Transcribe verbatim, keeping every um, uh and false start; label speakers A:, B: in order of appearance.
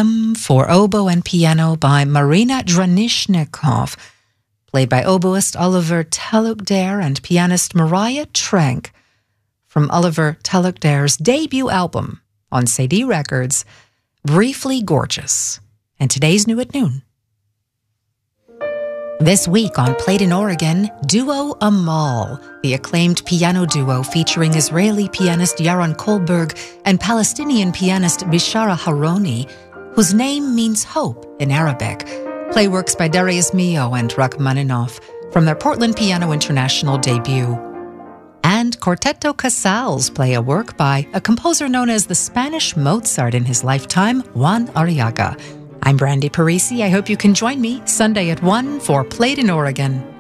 A: M for oboe and piano by Marina Dranishnikov, played by oboist Oliver Talukdare and pianist Mariah Trenk, from Oliver Talukdare's debut album on Cedille Records, Briefly Gorgeous, and today's new at noon. This week on Played in Oregon, Duo Amal, the acclaimed piano duo featuring Israeli pianist Yaron Kohlberg and Palestinian pianist Bishara Haroni, whose name means hope in Arabic, play works by Darius Milhaud and Rachmaninoff from their Portland Piano International debut. And Quarteto Casals play a work by a composer known as the Spanish Mozart in his lifetime, Juan Arriaga. I'm Brandy Parisi. I hope you can join me Sunday at one for Played in Oregon.